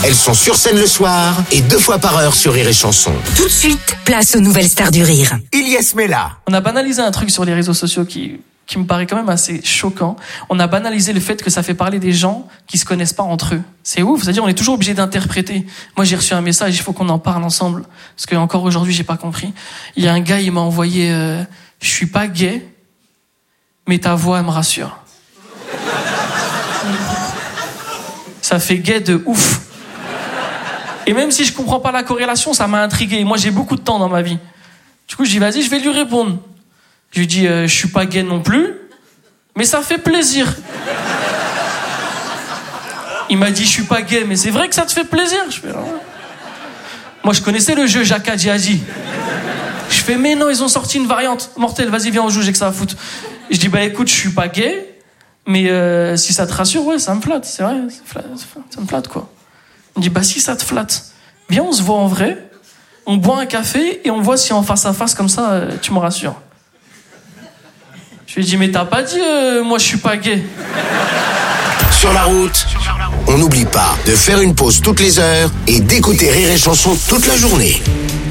Elles sont sur scène le soir et 2 fois par heure sur Rire et Chanson. Tout de suite, place aux nouvelles stars du rire. Ilyes Mela. On a banalisé un truc sur les réseaux sociaux qui me paraît quand même assez choquant. On a banalisé le fait que ça fait parler des gens qui se connaissent pas entre eux. C'est ouf, c'est-à-dire on est toujours obligé d'interpréter. Moi j'ai reçu un message, il faut qu'on en parle ensemble. Parce que encore aujourd'hui j'ai pas compris. Il y a un gars, il m'a envoyé je suis pas gay, mais ta voix elle me rassure. Ça fait gay de ouf. Et même si je comprends pas la corrélation, ça m'a intrigué. Moi j'ai beaucoup de temps dans ma vie. Du coup je dis vas-y, je vais lui répondre. Je lui dis je suis pas gay non plus, mais ça fait plaisir. Il m'a dit je suis pas gay, mais c'est vrai que ça te fait plaisir. Je fais, ouais. Moi je connaissais le jeu Jaka Djihadi. Je fais mais non, ils ont sorti une variante mortelle, vas-y viens on joue, j'ai que ça à foutre. Je dis bah écoute, je suis pas gay, mais si ça te rassure, ouais ça me flatte, c'est vrai, ça me flatte quoi. Il me dit bah si ça te flatte, viens on se voit en vrai, on boit un café et on voit si en face à face comme ça tu me rassures. Je lui ai dit mais t'as pas dit moi je suis pas gay. Sur la route, on n'oublie pas de faire une pause toutes les heures et d'écouter Rire et Chanson toute la journée.